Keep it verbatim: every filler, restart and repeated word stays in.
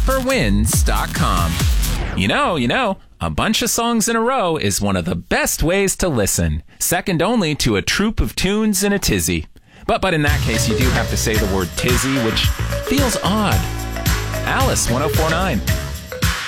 casper wins dot com. You know, you know, a bunch of songs in a row is one of the best ways to listen, second only to a troop of tunes in a tizzy. But but in that case, you do have to say the word tizzy, which feels odd. Alice, one oh four point nine.